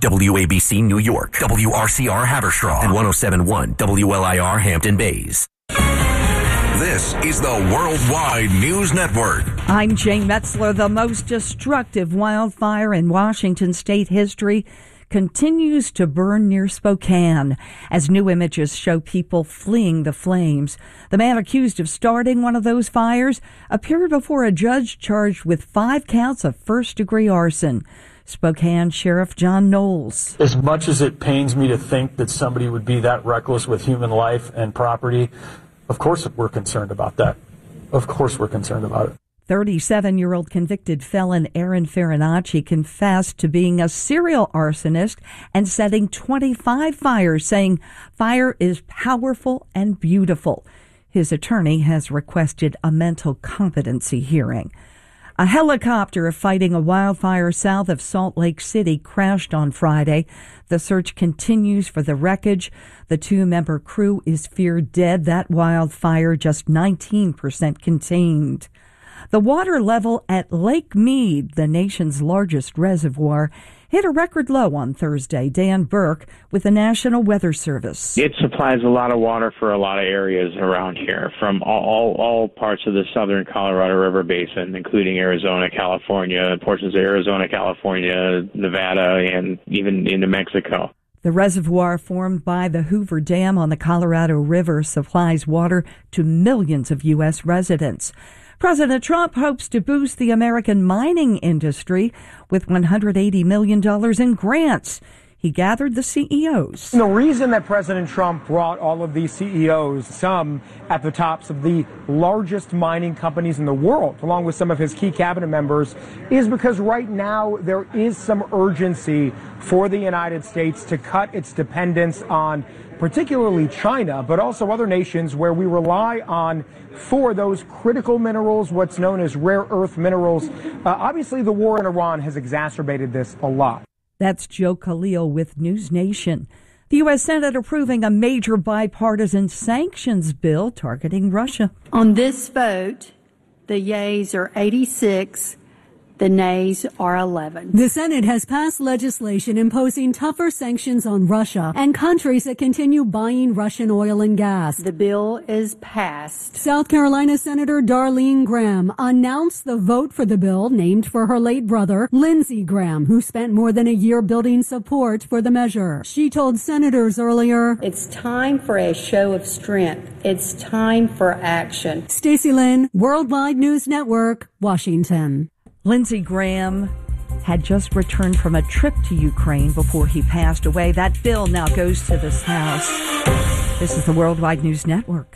WABC New York, WRCR Haverstraw, and 107.1 WLIR Hampton Bays. This is the Worldwide News Network. I'm Jane Metzler. The most destructive wildfire in Washington state history continues to burn near Spokane as new images show people fleeing the flames. The man accused of starting one of those fires appeared before a judge charged with 5 counts of first-degree arson. Spokane Sheriff John Knowles. As much as it pains me to think that somebody would be that reckless with human life and property, of course we're concerned about that. Of course we're concerned about it. 37-year-old convicted felon Aaron Farinacci confessed to being a serial arsonist and setting 25 fires, saying fire is powerful and beautiful. His attorney has requested a mental competency hearing. A helicopter fighting a wildfire south of Salt Lake City crashed on Friday. The search continues for the wreckage. The 2-member crew is feared dead. That wildfire just 19% contained. The water level at Lake Mead, the nation's largest reservoir, hit a record low on Thursday. Dan Burke with the National Weather Service. It supplies a lot of water for a lot of areas around here, from all parts of the southern Colorado River Basin, including Arizona, California, portions of Arizona, California, Nevada, and even into Mexico. The reservoir formed by the Hoover Dam on the Colorado River supplies water to millions of U.S. residents. President Trump hopes to boost the American mining industry with $180 million in grants. He gathered the CEOs. The reason that President Trump brought all of these CEOs, some at the tops of the largest mining companies in the world, along with some of his key cabinet members, is because right now there is some urgency for the United States to cut its dependence on particularly China, but also other nations where we rely on for those critical minerals, what's known as rare earth minerals. Obviously, the war in Iran has exacerbated this a lot. That's Joe Khalil with News Nation. The U.S. Senate approving a major bipartisan sanctions bill targeting Russia. On this vote, the yeas are 86. The nays are 11. The Senate has passed legislation imposing tougher sanctions on Russia and countries that continue buying Russian oil and gas. The bill is passed. South Carolina Senator Darlene Graham announced the vote for the bill, named for her late brother, Lindsey Graham, who spent more than a year building support for the measure. She told senators earlier, "It's time for a show of strength. It's time for action." Stacey Lynn, Worldwide News Network, Washington. Lindsey Graham had just returned from a trip to Ukraine before he passed away. That bill now goes to this House. This is the Worldwide News Network.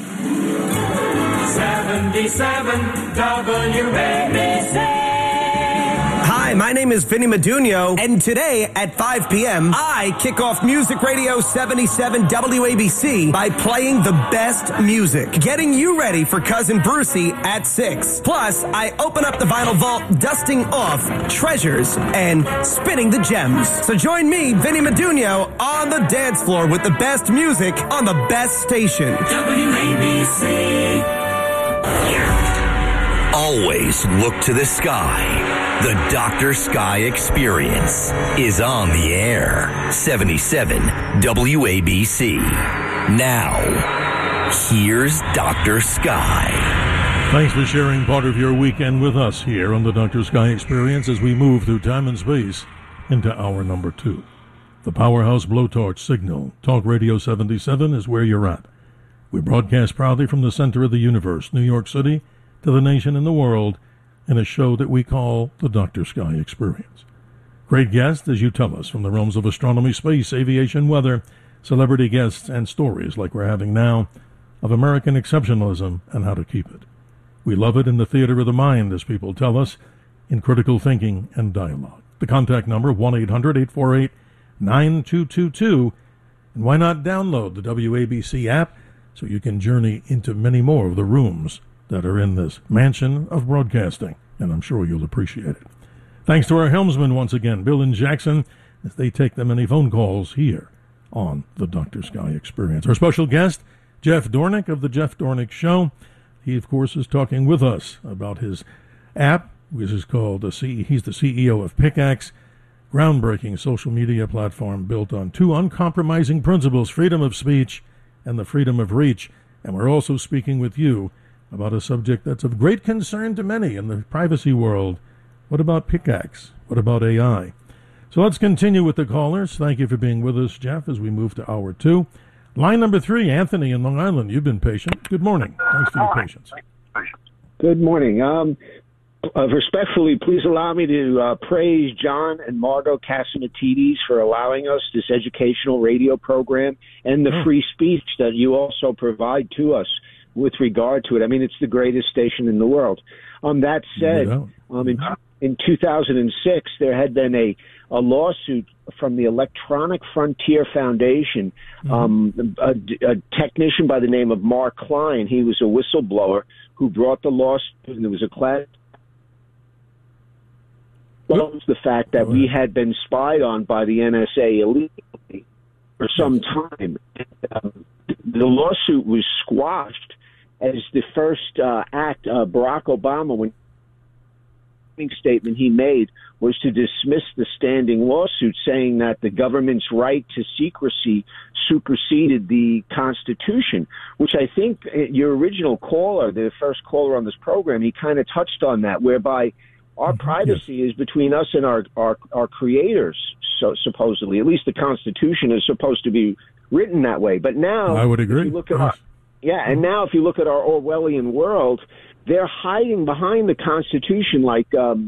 77 WABC. Hi, my name is Vinny Madunio, and today at 5 p.m., I kick off Music Radio 77 WABC by playing the best music, getting you ready for Cousin Brucey at 6. Plus, I open up the vinyl vault, dusting off treasures and spinning the gems. So join me, Vinny Madunio, on the dance floor with the best music on the best station. WABC. Always look to the sky. The Dr. Sky Experience is on the air. 77 WABC. Now, here's Dr. Sky. Thanks for sharing part of your weekend with us here on the Dr. Sky Experience as we move through time and space into hour number 2. The Powerhouse Blowtorch Signal, Talk Radio 77 is where you're at. We broadcast proudly from the center of the universe, New York City, to the nation and the world, in a show that we call the Dr. Sky Experience. Great guests, as you tell us, from the realms of astronomy, space, aviation, weather, celebrity guests, and stories like we're having now of American exceptionalism and how to keep it. We love it in the theater of the mind, as people tell us, in critical thinking and dialogue. The contact number, 1-800-848-9222. And why not download the WABC app so you can journey into many more of the rooms that are in this mansion of broadcasting, and I'm sure you'll appreciate it. Thanks to our helmsmen once again, Bill and Jackson, as they take the many phone calls here on the Dr. Sky Experience. Our special guest, Jeff Dornick of The Jeff Dornick Show. He, of course, is talking with us about his app, which is called he's the CEO of Pickaxe. Of groundbreaking social media platform built on two uncompromising principles, freedom of speech and the freedom of reach. And we're also speaking with you about a subject that's of great concern to many in the privacy world. What about Pickaxe? What about AI? So let's continue with the callers. Thank you for being with us, Jeff, as we move to hour 2. Line number 3, Anthony in Long Island. You've been patient. Good morning. Thanks for your patience. Good morning. Respectfully, please allow me to praise John and Margot Cassimatidis for allowing us this educational radio program and the free speech that you also provide to us with regard to it. I mean, it's the greatest station in the world. That said, in 2006, there had been a lawsuit from the Electronic Frontier Foundation, a technician by the name of Mark Klein. He was a whistleblower who brought the lawsuit, and there was a class. Was the fact that we had been spied on by the NSA illegally for some time. The lawsuit was squashed as the first act. Barack Obama, when statement he made was to dismiss the standing lawsuit, saying that the government's right to secrecy superseded the Constitution, which I think your original caller, the first caller on this program, he kind of touched on that, whereby our privacy is between us and our creators, so supposedly. At least the Constitution is supposed to be written that way. But now, I would agree. If you look at and now if you look at our Orwellian world, they're hiding behind the Constitution, like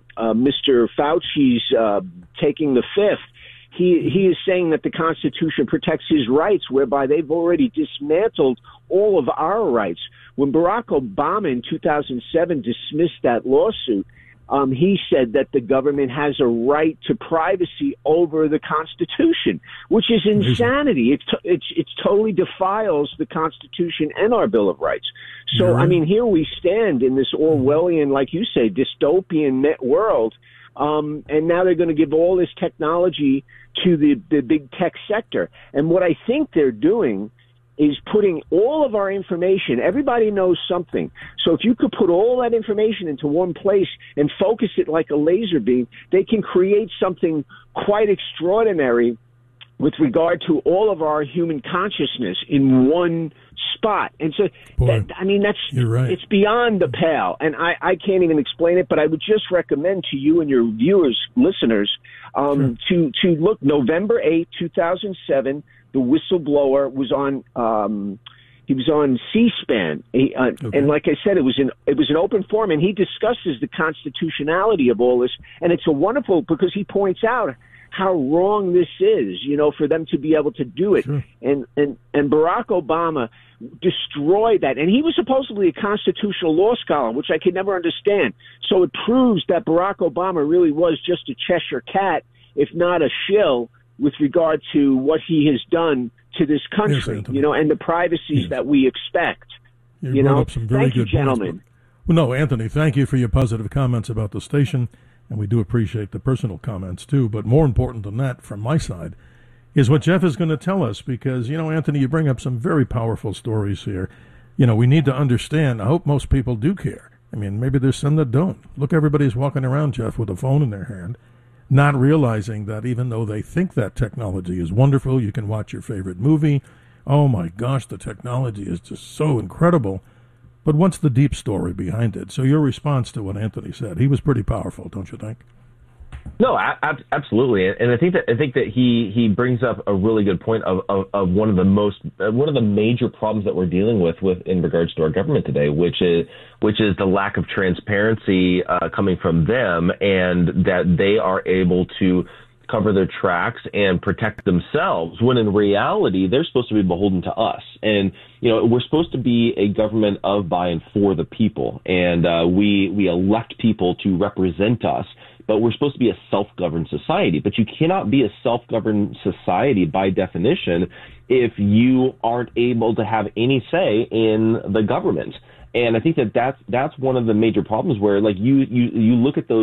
Mr. Fauci's taking the fifth. He is saying that the Constitution protects his rights, whereby they've already dismantled all of our rights. When Barack Obama in 2007 dismissed that lawsuit, he said that the government has a right to privacy over the Constitution, which is insanity. It totally defiles the Constitution and our Bill of Rights. So, I mean, here we stand in this Orwellian, like you say, dystopian net world, and now they're going to give all this technology to the big tech sector. And what I think they're doing is putting all of our information. Everybody knows something. So if you could put all that information into one place and focus it like a laser beam, they can create something quite extraordinary with regard to all of our human consciousness in one spot. And so, you're right. It's beyond the pale. And I can't even explain it, but I would just recommend to you and your viewers, listeners, to look November 8, 2007, the whistleblower was on. He was on C-SPAN, and like I said, it was an open forum, and he discusses the constitutionality of all this, and it's a wonderful because he points out how wrong this is, for them to be able to do it, and Barack Obama destroyed that, and he was supposedly a constitutional law scholar, which I could never understand. So it proves that Barack Obama really was just a Cheshire cat, if not a shill, with regard to what he has done to this country, and the privacies that we expect. You brought up some very Thank good you, gentlemen. Points. Well, no, Anthony, thank you for your positive comments about the station, and we do appreciate the personal comments too. But more important than that, from my side, is what Jeff is going to tell us, because, Anthony, you bring up some very powerful stories here. We need to understand. I hope most people do care. I mean, maybe there's some that don't. Look, everybody's walking around, Jeff, with a phone in their hand, not realizing that even though they think that technology is wonderful, you can watch your favorite movie. Oh, my gosh, the technology is just so incredible. But what's the deep story behind it? So your response to what Anthony said, he was pretty powerful, don't you think? No, absolutely, and I think that he brings up a really good point of one of the major problems that we're dealing with in regards to our government today, which is the lack of transparency coming from them, and that they are able to cover their tracks and protect themselves, when in reality they're supposed to be beholden to us. And we're supposed to be a government of, by, and for the people, and we elect people to represent us. But we're supposed to be a self-governed society. But you cannot be a self-governed society by definition if you aren't able to have any say in the government. And I think that's one of the major problems where, like, you look at those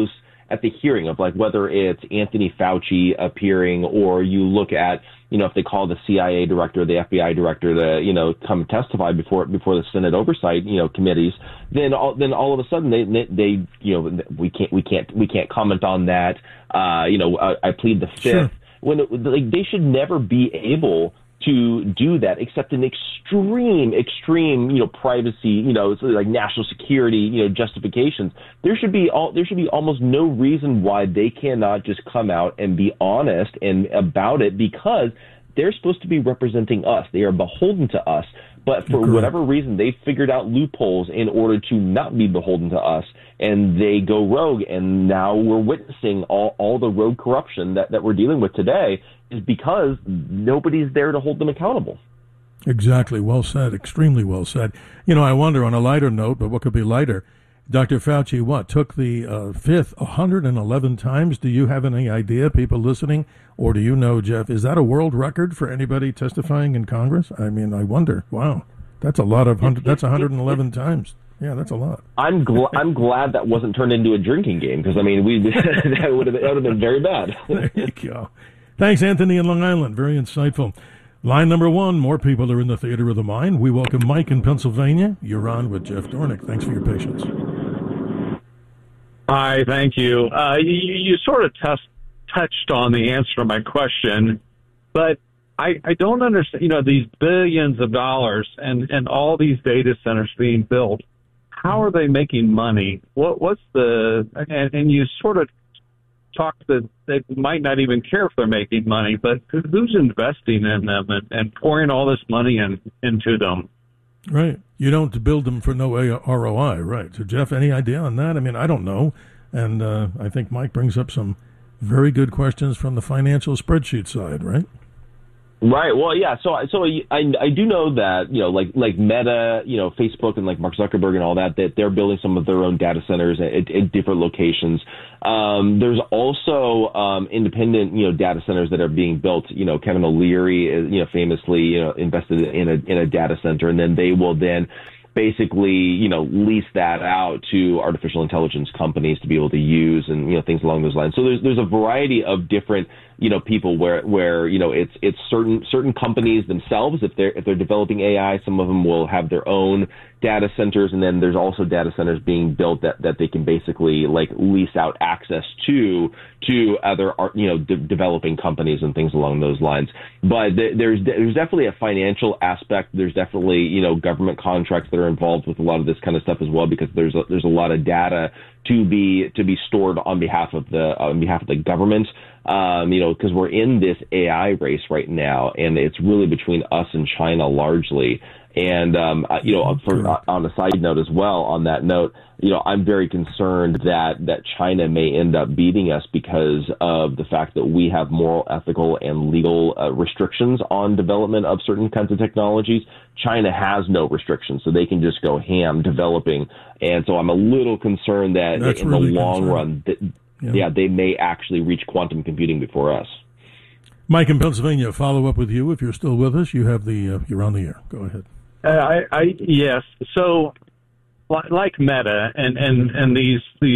at the hearing of like whether it's Anthony Fauci appearing, or you look at, if they call the CIA director, the FBI director to, come testify before the Senate oversight, committees, then all of a sudden they we can't comment on that. I plead the fifth. Sure. When they should never be able to do that except in extreme, privacy, like national security, justifications. There should be almost no reason why they cannot just come out and be honest and about it, because they're supposed to be representing us. They are beholden to us. But for whatever reason, they figured out loopholes in order to not be beholden to us, and they go rogue. And now we're witnessing all the rogue corruption that we're dealing with today is because nobody's there to hold them accountable. Exactly. Well said. Extremely well said. I wonder, on a lighter note, but what could be lighter, Dr. Fauci, took the fifth 111 times? Do you have any idea, people listening? Or do you know, Jeff, is that a world record for anybody testifying in Congress? I mean, I wonder. Wow. That's a lot of that's 111 times. Yeah, that's a lot. I'm glad that wasn't turned into a drinking game, because, I mean, that would have been very bad. There you go. Thanks, Anthony in Long Island. Very insightful. Line number one, more people are in the theater of the mind. We welcome Mike in Pennsylvania. You're on with Jeff Dornick. Thanks for your patience. Hi, thank you. You sort of touched on the answer to my question, but I don't understand, these billions of dollars and all these data centers being built, how are they making money? What's and you sort of talked that they might not even care if they're making money, but who's investing in them and pouring all this money into them? Right. You don't build them for no ROI, right? So, Jeff, any idea on that? I mean, I don't know. And I think Mike brings up some very good questions from the financial spreadsheet side, right? Right. Well, yeah. So I do know that, like Meta, Facebook and like Mark Zuckerberg and all that they're building some of their own data centers at different locations. There's also independent, data centers that are being built. Kevin O'Leary is, famously, invested in a data center, and then they will then basically, lease that out to artificial intelligence companies to be able to use, and, things along those lines. So there's a variety of different, people where it's certain companies themselves. If they're developing AI, some of them will have their own data centers, and then there's also data centers being built that they can basically like lease out access to other developing companies and things along those lines. But there's definitely a financial aspect. There's definitely government contracts that are involved with a lot of this kind of stuff as well, because there's a lot of data to be stored on behalf of the government. Because we're in this AI race right now, and it's really between us and China largely. And, on a side note as well, on that note, I'm very concerned that China may end up beating us because of the fact that we have moral, ethical, and legal restrictions on development of certain kinds of technologies. China has no restrictions, so they can just go ham developing. And so I'm a little concerned that in the long run, they may actually reach quantum computing before us. Mike in Pennsylvania, follow up with you if you're still with us. You have you're on the air. Go ahead. Yes. So, like Meta and these